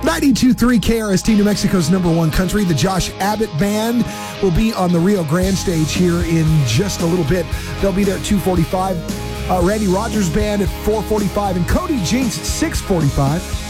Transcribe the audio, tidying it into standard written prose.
92.3 KRST, New Mexico's number one country. The Josh Abbott Band will be on the Rio Grande stage here in just a little bit. They'll be there at 2:45. Randy Rogers Band at 4:45 and Cody Jinks at 6:45.